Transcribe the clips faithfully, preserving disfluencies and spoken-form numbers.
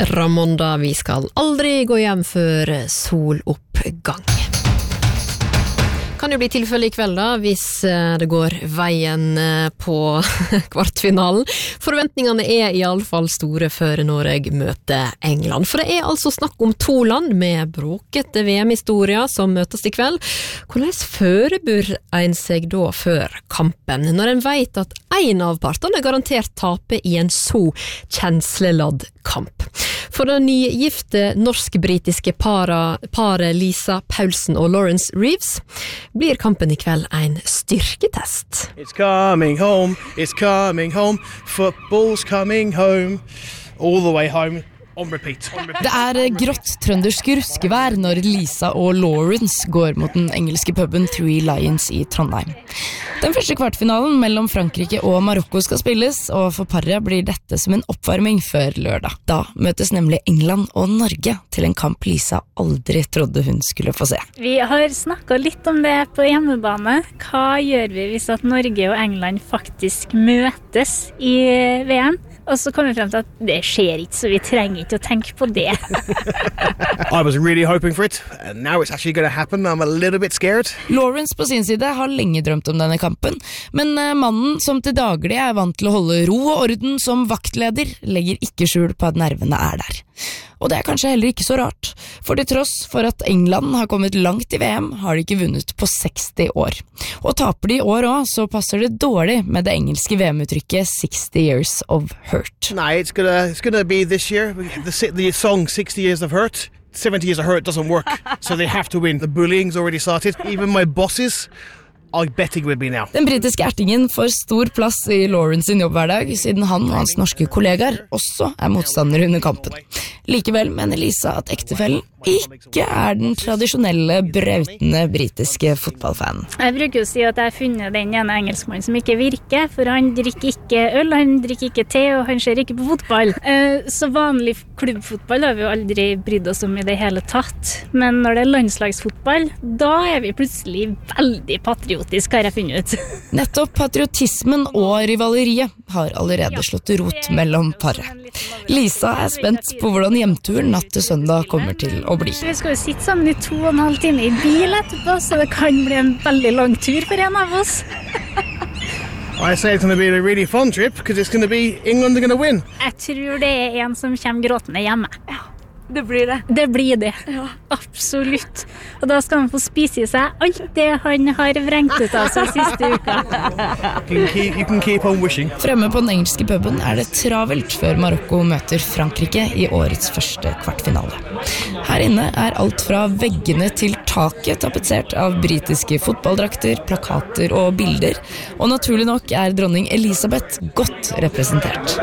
Ramonda, vi skal aldri gå hjem før soloppgang. Kan jo bli tilfelle i kveld da, hvis det går veien på kvartfinalen. Forventningene er i alle fall store før Norge møter England. For det er altså snakk om to land med bråkete V M-historier som møtes i kveld. Hvordan forbereder en seg da før kampen, når en vet at en av partene garantert taper i en så kjensleladd kamp? For det nygifte norsk-britiske paret, paret Lisa Paulsen og Lawrence Reeves blir kampen i kveld en styrketest. It's coming home, it's coming home, football's coming home, all the way home. On repeat. On repeat. Det er grått trøndersk ruskevær når Lisa og Lawrence går mot den engelske puben Three Lions i Trondheim. Den første kvartfinalen mellom Frankrike og Marokko skal spilles, og for paret blir dette som en oppvarming før lørdag. Da møtes nemlig England og Norge til en kamp Lisa aldri trodde hun skulle få se. Vi har snakket litt om det på hjemmebane. Hva gjør vi hvis at Norge og England faktisk møtes i V M? Og så kommer vi frem til at det skjer ikke, så vi trenger ikke å tenke på det. I was really hoping for it, and now it's actually going to happen. I'm a little bit scared. Lawrence på sin side har lenge drømt om denne kampen, men mannen som til daglig er vant til å holde ro og orden som vaktleder, legger ikke skjul på at nervene er der. Og det er kanskje heller ikke så rart, for til tross for at England har kommet langt i V M, har de ikke vunnet på seksti år. Og taper de i år også, så passer det dårlig med det engelske V M-uttrykket sixty years of hurt. No, it's gonna, it's gonna be this year. The, the song sixty years of hurt, seventy years of hurt doesn't work, so they have to win. The bullying's already started. Even my bosses are betting with me now. Den britiske ertingen får stor plass i Lawrence sin jobbhverdag, siden han og hans norske kollegaer også er motstandere under kampen. Likevel mener Lisa at ektefellen ikke er den tradisjonelle, brautende britiske fotballfanen. Jeg bruker å si at jeg har funnet den ene engelskmannen som ikke virker, for han drikker ikke øl, han drikker ikke te, og han ser ikke på fotball. Så vanlig klubbfotball har vi jo aldri brydd oss om i det hele tatt. Men når det er landslagsfotball, da er vi plutselig veldig patriotiske, har jeg funnet ut. Nettopp patriotismen og rivaleriet har allerede slått rot mellom paret. Lisa er spent på hvordan hjemturen natt til søndag kommer til å bli. Vi skal jo sitte sammen i to og en halv time i bil etterpå, så det kan bli en veldig lang tur for en av oss. I say it's going to be a really fun trip, because it's going to be England are going to win. Jeg tror det er en som kommer gråtende hjemme. Ja, det blir det. Det blir det, ja. Absolutt. Og da skal han få spise i seg alt det han har vrengt ut av seg siste uka. You can keep, you can keep on wishing. Fremme på den engelske puben er det travelt før Marokko møter Frankrike i årets første kvartfinale. Her inne er alt fra veggene til taket tapetsert av britiske fotballdrakter, plakater og bilder, og naturlig nok er dronning Elisabeth godt representert.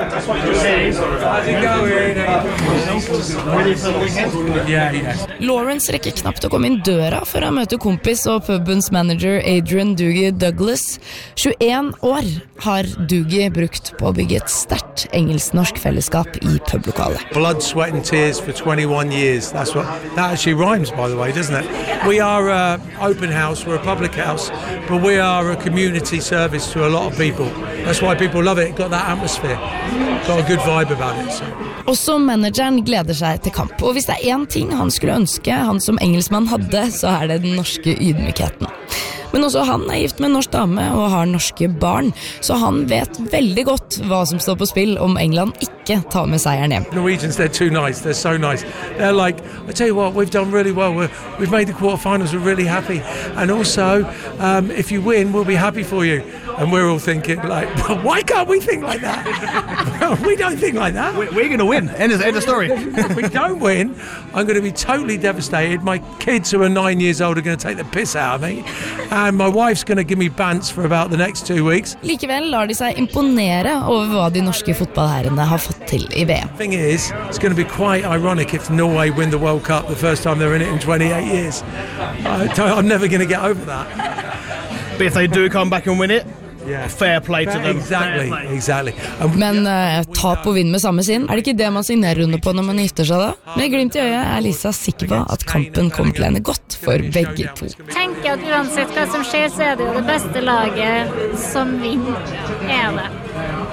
Lawrence rekker knapt å komme inn døra før han møter kompis og pubens manager Adrian Dougie Douglas. tjueen år har Dougie brukt på å bygge et sterkt engelsk-norsk fellesskap i publokalet. Blood, sweat and tears for twenty-one years. That's what that actually rhymes, by the way, doesn't it? We are an open house, we're a public house, but we are a community service to a lot of people. That's why people love it. Got that atmosphere. Got a good vibe about it. So. Også manageren gleder seg til kamp, og hvis det er en ting han skulle ønske han som engelskmann hadde, så er det den norske ydmykheten. Men også han er gift med en norsk dame og har norske barn, så han vet veldig godt hva som står på spill om England ikke tar med seieren hjem. Norwegians, they're too nice, they're so nice. They're like, I tell you what, we've done really well, we're, we've made the quarterfinals, we're really happy. And also, um, if you win, we'll be happy for you. And we're all thinking like, well, why can't we think like that? We don't think like that. We're, we're going to win, end of, end of story. If we don't win, I'm going to be totally devastated. My kids who are nine years old are going to take the piss out of me. And my wife's going to give me bants for about the next two weeks. Likevel lar de seg imponere over hva de norske fotballherrene har fått til i V M. Thing is, it's going to be quite ironic if Norway win the World Cup the first time they're in it in twenty-eight years. I, I'm never going to get over that. But if they do come back and win it, yeah. Fair play to them. Exactly, exactly. Men uh, tap og vinn med samme sinn, er det ikke det man signerer under på når man gifter seg da? Med glimt i øyet er Lisa sikker på at kampen kommer til å ende godt for begge to. Tenk at uansett hva som skjer, så er det jo det beste laget som vinner, er det.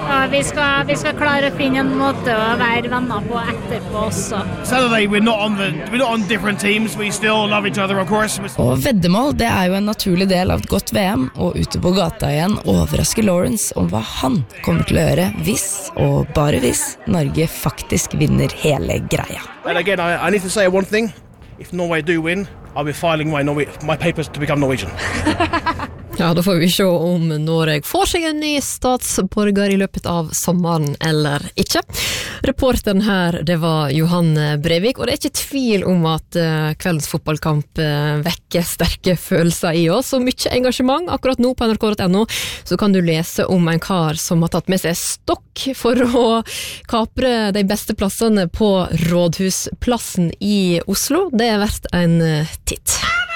Og vi skal, vi skal klare å finne en måte å være venner på etterpå også. Saturday, we're not on the we're not on different teams. We still love each other, of course. Og veddemål, det er jo en naturlig del av et godt V M, og ute på gata igjen overrasker Lawrence om hva han kommer til å gjøre hvis, og bare hvis, Norge faktisk vinner hele greia. And again, I, I need to say one thing. If Norway do win, I'll be filing my, Norway, my papers to become Norwegian. Ja, da får vi se om Norge får seg en ny statsborger i løpet av sommeren eller ikke. Reporteren her, det var Johan Brevik, og det er ikke tvil om at uh, kveldens fotballkamp uh, vekker sterke følelser i oss, og mye engasjement. Akkurat nå på N R K punktum N O så kan du lese om en kar som har tatt med seg stokk for å kapre de beste plassene på Rådhusplassen i Oslo. Det er verdt en uh, titt.